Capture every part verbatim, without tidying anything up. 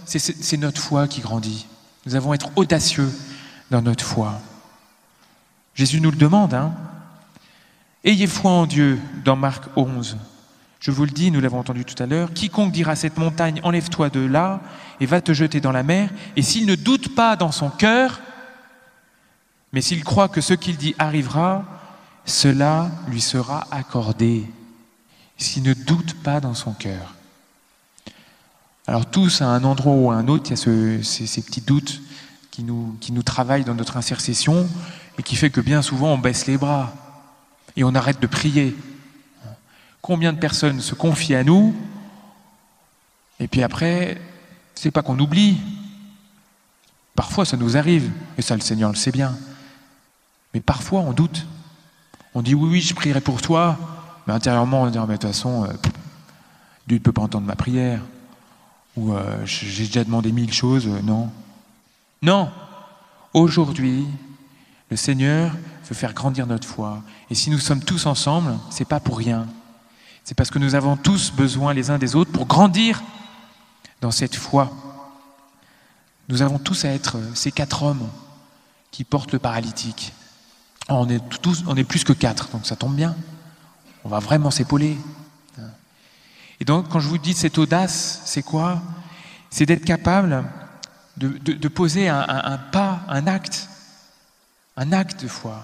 c'est, c'est, c'est notre foi qui grandit. Nous avons à être audacieux dans notre foi. Jésus nous le demande, hein. Ayez foi en Dieu, dans Marc onze. Je vous le dis, nous l'avons entendu tout à l'heure, quiconque dira à cette montagne, enlève-toi de là et va te jeter dans la mer, et s'il ne doute pas dans son cœur, mais s'il croit que ce qu'il dit arrivera, cela lui sera accordé. S'il ne doute pas dans son cœur. Alors tous, à un endroit ou à un autre, il y a ce, ces, ces petits doutes qui nous, qui nous travaillent dans notre intercession et qui fait que bien souvent on baisse les bras et on arrête de prier. Combien de personnes se confient à nous et puis après, c'est pas qu'on oublie. Parfois ça nous arrive, et ça le Seigneur le sait bien. Mais parfois on doute. On dit oui, oui, je prierai pour toi, mais intérieurement on dit, mais de toute façon, euh, Dieu ne peut pas entendre ma prière. Ou euh, j'ai déjà demandé mille choses, euh, non. Non, aujourd'hui, le Seigneur veut faire grandir notre foi. Et si nous sommes tous ensemble, c'est pas pour rien. C'est parce que nous avons tous besoin les uns des autres pour grandir dans cette foi. Nous avons tous à être ces quatre hommes qui portent le paralytique. On est tous, on est plus que quatre, donc ça tombe bien. On va vraiment s'épauler. Et donc, quand je vous dis cette audace, c'est quoi? C'est d'être capable de, de, de poser un, un, un pas, un acte, un acte de foi.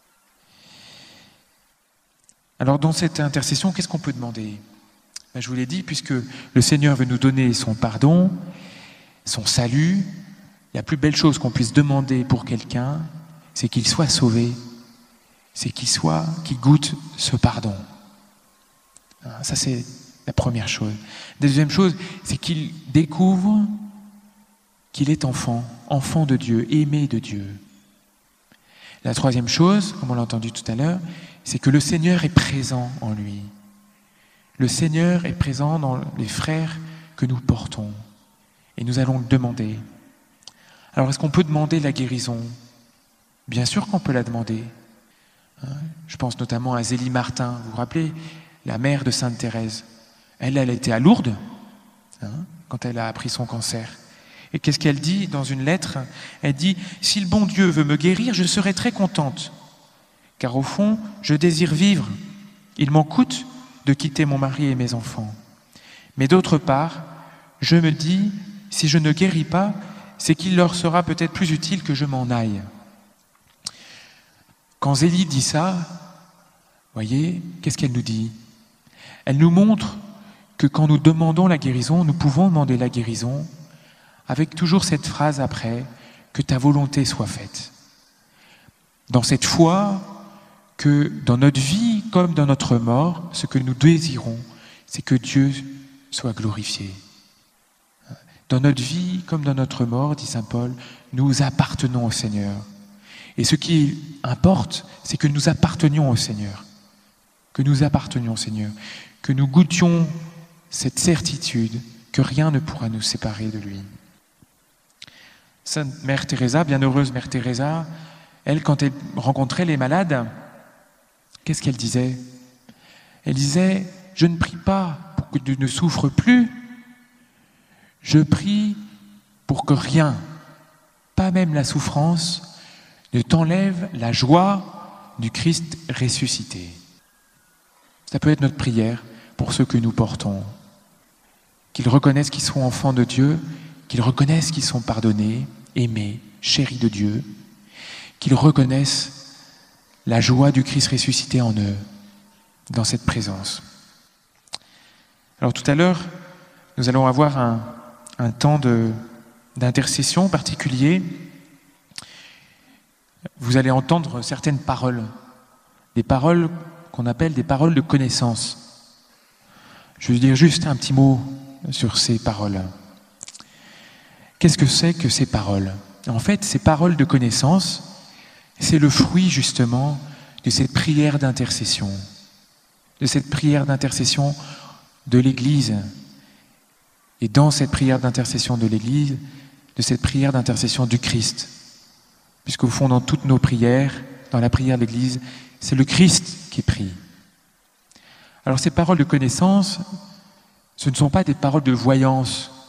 Alors, dans cette intercession, qu'est-ce qu'on peut demander? Ben, je vous l'ai dit, puisque le Seigneur veut nous donner son pardon, son salut, la plus belle chose qu'on puisse demander pour quelqu'un, c'est qu'il soit sauvé, c'est qu'il soit, qu'il goûte ce pardon. Ça, c'est la première chose. La deuxième chose, c'est qu'il découvre qu'il est enfant, enfant de Dieu, aimé de Dieu. La troisième chose, comme on l'a entendu tout à l'heure, c'est que le Seigneur est présent en lui. Le Seigneur est présent dans les frères que nous portons. Et nous allons le demander. Alors, est-ce qu'on peut demander la guérison? Bien sûr qu'on peut la demander. Je pense notamment à Zélie Martin. Vous vous rappelez, la mère de Sainte Thérèse. Elle, elle était à Lourdes, hein, quand elle a appris son cancer. Et qu'est-ce qu'elle dit dans une lettre? Elle dit « Si le bon Dieu veut me guérir, je serai très contente. Car au fond, je désire vivre. Il m'en coûte de quitter mon mari et mes enfants. Mais d'autre part, je me dis, si je ne guéris pas, c'est qu'il leur sera peut-être plus utile que je m'en aille. » Quand Zélie dit ça, voyez, qu'est-ce qu'elle nous dit? Elle nous montre que quand nous demandons la guérison, nous pouvons demander la guérison avec toujours cette phrase après, que ta volonté soit faite. Dans cette foi que dans notre vie comme dans notre mort, ce que nous désirons, c'est que Dieu soit glorifié. Dans notre vie comme dans notre mort, dit saint Paul, nous appartenons au Seigneur. Et ce qui importe, c'est que nous appartenions au Seigneur. Que nous appartenions au Seigneur. Que nous goûtions cette certitude que rien ne pourra nous séparer de lui. Sainte Mère Teresa, bienheureuse Mère Teresa, elle, quand elle rencontrait les malades, qu'est-ce qu'elle disait? Elle disait, je ne prie pas pour que tu ne souffres plus, je prie pour que rien, pas même la souffrance, ne t'enlève la joie du Christ ressuscité. Ça peut être notre prière pour ceux que nous portons. Qu'ils reconnaissent qu'ils sont enfants de Dieu, qu'ils reconnaissent qu'ils sont pardonnés, aimés, chéris de Dieu, qu'ils reconnaissent la joie du Christ ressuscité en eux, dans cette présence. Alors tout à l'heure, nous allons avoir un, un temps de, d'intercession particulier. Vous allez entendre certaines paroles, des paroles qu'on appelle des paroles de connaissance. Je vais dire juste un petit mot sur ces paroles. Qu'est-ce que c'est que ces paroles? En fait, ces paroles de connaissance, c'est le fruit justement de cette prière d'intercession, de cette prière d'intercession de l'Église. Et dans cette prière d'intercession de l'Église, de cette prière d'intercession du Christ. Puisqu'au fond, dans toutes nos prières, dans la prière de l'Église, c'est le Christ qui prie. Alors ces paroles de connaissance, ce ne sont pas des paroles de voyance,